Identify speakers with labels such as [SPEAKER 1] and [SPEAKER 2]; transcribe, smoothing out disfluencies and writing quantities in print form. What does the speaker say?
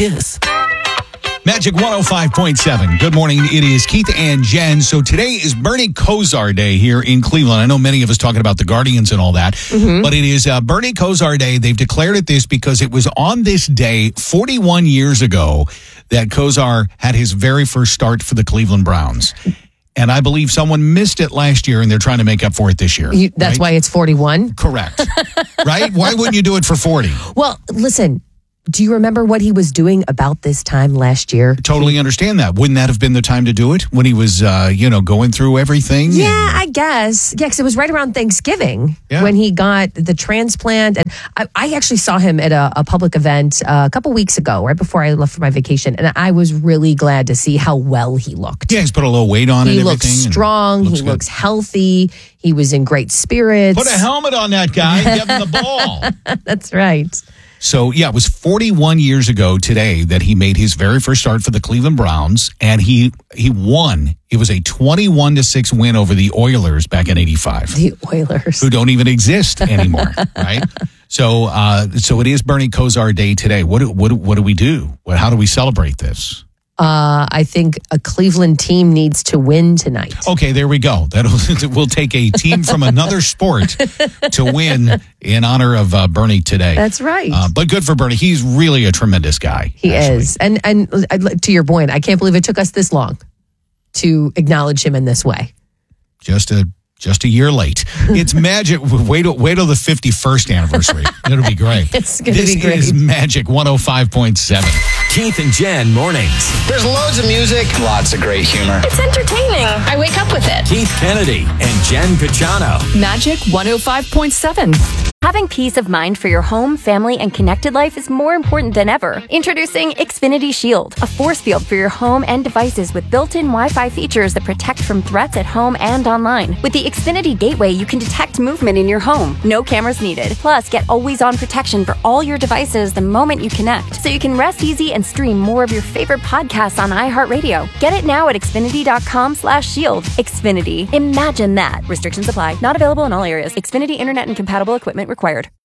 [SPEAKER 1] Kiss.
[SPEAKER 2] Magic 105.7. Good morning. It is Keith and Jen. So today is Bernie Kosar Day here in Cleveland. I know many of us talking about the Guardians and all that, but it is Bernie Kosar Day. They've declared it this because it was on this day 41 years ago that Kosar had his very first start for the Cleveland Browns. And I believe someone missed it last year, and they're trying to make up for it this year.
[SPEAKER 3] That's why it's 41?
[SPEAKER 2] Correct. Right? Why wouldn't you do it for 40?
[SPEAKER 3] Well, listen. Do you remember what he was doing about this time last year?
[SPEAKER 2] Totally understand that. Wouldn't that have been the time to do it when he was, going through everything?
[SPEAKER 3] Yeah, I guess. Yeah, because it was right around Thanksgiving when he got the transplant. And I actually saw him at a public event a couple weeks ago, right before I left for my vacation. And I was really glad to see how well he looked.
[SPEAKER 2] Yeah, he's put a little weight on it.
[SPEAKER 3] He looks strong. He looks healthy. He was in great spirits.
[SPEAKER 2] Put a helmet on that guy. Give him the ball.
[SPEAKER 3] That's right.
[SPEAKER 2] So, yeah, it was 41 years ago today that he made his very first start for the Cleveland Browns, and he won. It was a 21-6 win over the Oilers back in '85.
[SPEAKER 3] The Oilers.
[SPEAKER 2] Who don't even exist anymore, right? So it is Bernie Kosar Day today. What do we do? How do we celebrate this?
[SPEAKER 3] I think a Cleveland team needs to win tonight.
[SPEAKER 2] Okay, there we go. We'll take a team from another sport to win in honor of Bernie today.
[SPEAKER 3] That's right.
[SPEAKER 2] But good for Bernie. He's really a tremendous guy.
[SPEAKER 3] He is. And to your point, I can't believe it took us this long to acknowledge him in this way.
[SPEAKER 2] Just a year late. It's magic. Wait till the 51st anniversary. It'll be great.
[SPEAKER 3] It's going to be great.
[SPEAKER 2] This is Magic 105.7.
[SPEAKER 1] Keith and Jen mornings.
[SPEAKER 4] There's loads of music, lots of great humor.
[SPEAKER 5] It's entertaining. I wake up with it.
[SPEAKER 1] Keith Kennedy and Jen Picciano.
[SPEAKER 5] Magic 105.7.
[SPEAKER 6] Having peace of mind for your home, family, and connected life is more important than ever. Introducing Xfinity Shield, a force field for your home and devices with built-in Wi-Fi features that protect from threats at home and online. With the Xfinity Gateway, you can detect movement in your home. No cameras needed. Plus, get always-on protection for all your devices the moment you connect, so you can rest easy and stream more of your favorite podcasts on iHeartRadio. Get it now at Xfinity.com/shield. Xfinity. Imagine that. Restrictions apply. Not available in all areas. Xfinity Internet and compatible equipment required.